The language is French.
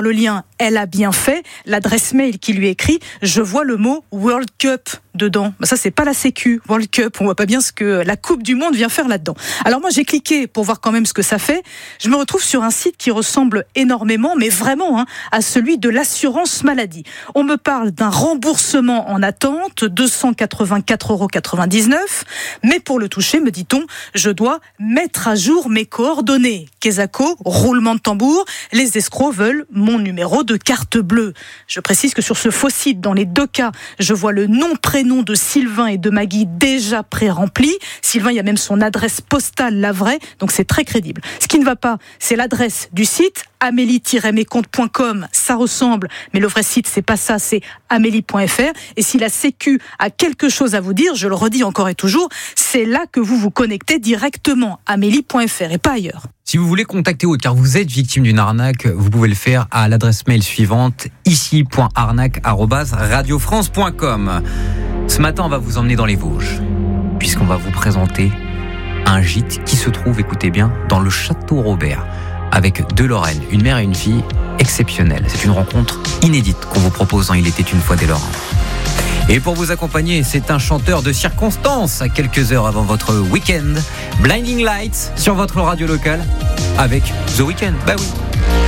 le lien, elle a bien fait. L'adresse mail qui lui écrit, je vois le mot World Cup dedans. Ça, c'est pas la Sécu, World Cup. On voit pas bien ce que la Coupe du Monde vient faire là-dedans. Alors moi, j'ai cliqué pour voir quand même ce que ça fait. Je me retrouve sur un site qui ressemble énormément, mais vraiment, à celui de l'assurance maladie. On me parle d'un remboursement en attente, 284,99 €. Mais pour le toucher, me dit-on, je dois mettre à jour mes coordonnées. Quesaco, roulement de tambour, les escrocs veulent mon numéro de carte bleue. Je précise que sur ce faux site, dans les deux cas, je vois le nom-prénom de Sylvain et de Maggie déjà pré-rempli. Sylvain, il y a même son adresse postale, la vraie, donc c'est très crédible. Ce qui ne va pas, c'est l'adresse du site, amélie-mescomptes.com, ça ressemble, mais le vrai site, c'est pas ça, c'est amélie.fr. Et si la Sécu a quelque chose à vous dire, je le redis encore et toujours, c'est là que vous vous connectez directement, amélie.fr et pas ailleurs. Si vous voulez contacter Aude, car vous êtes victime d'une arnaque, vous pouvez le faire à l'adresse mail suivante, ici.arnaque@radiofrance.com. Ce matin, on va vous emmener dans les Vosges, puisqu'on va vous présenter un gîte qui se trouve, écoutez bien, dans le Château Robert, avec deux Lorraines, une mère et une fille exceptionnelles. C'est une rencontre inédite qu'on vous propose dans Il était une fois des Lorrains. Et pour vous accompagner, c'est un chanteur de circonstance à quelques heures avant votre week-end. Blinding Lights sur votre radio locale avec The Weeknd. Bah oui.